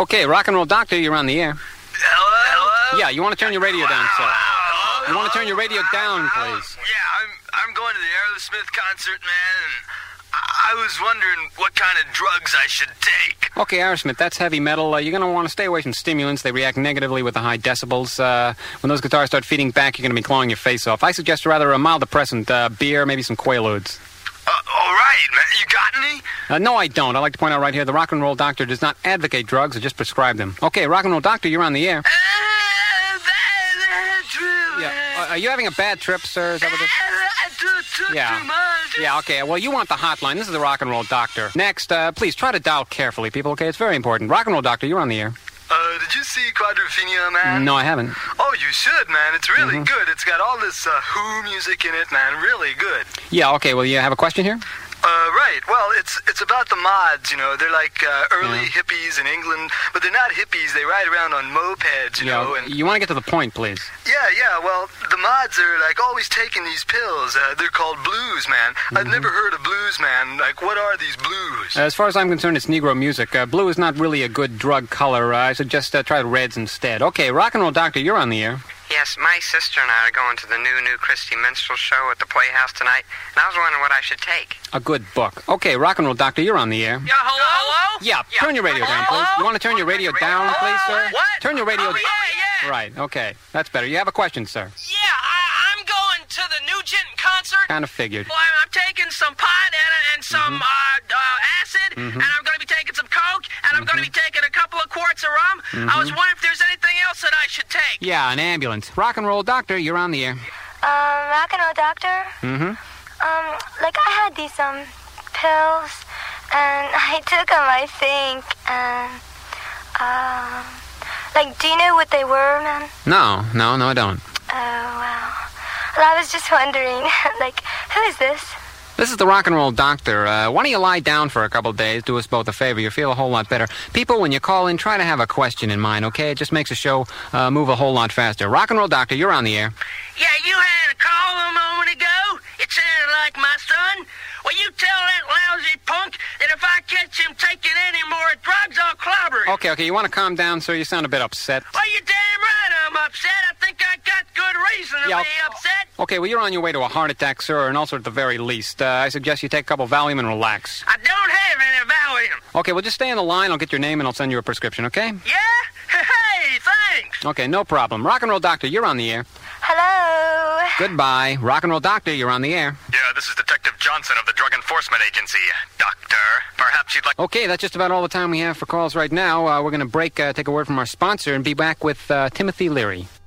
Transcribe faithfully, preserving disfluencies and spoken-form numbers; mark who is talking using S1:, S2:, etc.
S1: Okay, Rock and Roll Doctor, you're on the air.
S2: Hello? Hello?
S1: Yeah, you want to turn your radio down, sir.
S2: Hello?
S1: You want to turn your radio down, please.
S2: Yeah, I'm I'm going to the Aerosmith concert, man, and I, I was wondering what kind of drugs I should take.
S1: Okay, Aerosmith, that's heavy metal. Uh, you're going to want to stay away from stimulants. They react negatively with the high decibels. Uh, when those guitars start feeding back, you're going to be clawing your face off. I suggest rather a mild depressant, uh, beer, maybe some Quaaludes.
S2: Uh, all right, man. You got any?
S1: Uh, no, I don't. I'd like to point out right here, the Rock and Roll Doctor does not advocate drugs or just prescribe them. Okay, Rock and Roll Doctor, you're on the air.
S2: Uh, that, that's true.
S1: Yeah. Uh, are you having a bad trip, sir? Is that what this...
S2: I took, took
S1: Yeah.
S2: too much.
S1: Yeah, okay. Well, you want the hotline. This is the Rock and Roll Doctor. Next, uh, please try to dial carefully, people, okay? It's very important. Rock and Roll Doctor, you're on the air.
S2: Uh, did you see Quadrophenia, man?
S1: No, I haven't.
S2: Oh, you should, man. It's really
S1: Mhm.
S2: good. It's got all this uh, Who music in it, man. Really good.
S1: Yeah, okay. Well, you have a question here?
S2: Uh, right. Well, it's it's about the mods, you know. They're like uh, early
S1: Yeah.
S2: hippies in England, but they're not hippies. They ride around on mopeds, you
S1: Yeah,
S2: know. And
S1: you want to get to the point, please.
S2: yeah, yeah. Well, the mods are like always taking these pills. Uh, they're called blues, man. I've never heard of blues, man. Like, what are these blues?
S1: As far as I'm concerned, it's Negro music. Uh, blue is not really a good drug color. Uh, I suggest uh, try reds instead. Okay, Rock and Roll Doctor, you're on the air.
S3: Yes, my sister and I are going to the new New Christie Minstrel Show at the Playhouse tonight, and I was wondering what I should take.
S1: A good book. Okay, Rock and Roll Doctor, you're on the air.
S3: Yeah, hello? Hello?
S1: Yeah, turn your radio down, please. You want to turn your radio down, please, sir?
S3: What?
S1: Turn your radio...
S3: Oh, yeah, yeah.
S1: Right, okay. That's better. You have a question, sir.
S4: Yeah, I, I'm going to the Nugent concert.
S1: Kind of figured.
S4: Well, I'm, I'm taking some pot and, and some uh, uh, acid, and I'm going to be taking some Coke, and I'm going to be taking a couple of quarts of rum. I was wondering if there's anything else that I should take.
S1: Yeah, an ambulance. Rock and Roll Doctor, you're on the air.
S5: Um, Rock and Roll Doctor?
S1: Mm-hmm.
S5: Um, like I had these, um, pills, and I took them, I think, and, um, like, do you know what they were, man?
S1: No, no, no, I don't.
S5: Oh, wow. Well, I was just wondering, like, who is this?
S1: This is the Rock and Roll Doctor. Uh, why don't you lie down for a couple of days, do us both a favor. You'll feel a whole lot better. People, when you call in, try to have a question in mind, okay? It just makes the show uh, move a whole lot faster. Rock and Roll Doctor, you're on the air.
S4: Yeah, you had a call a moment ago. It sounded like my son. Well, you tell that lousy punk that if I catch him taking any more drugs, I'll clobber him.
S1: Okay, okay, you want to calm down, sir? You sound a bit upset.
S4: Well, you're damn right I'm upset. I think I got good reason to
S1: Yeah,
S4: be upset.
S1: Okay, well, you're on your way to a heart attack, sir, and also at the very least. Uh, I suggest you take a couple Valium and relax.
S4: I don't have any Valium.
S1: Okay, well, just stay on the line. I'll get your name and I'll send you a prescription, okay?
S4: Yeah? Hey, thanks.
S1: Okay, no problem. Rock and Roll Doctor, you're on the air.
S5: Hello?
S1: Goodbye. Rock and Roll Doctor, you're on the air.
S2: Yeah, this is Detective Johnson of the Drug Enforcement Agency. Doctor, perhaps you'd like...
S1: Okay, that's just about all the time we have for calls right now. Uh, we're going to break, uh, take a word from our sponsor, and be back with uh, Timothy Leary.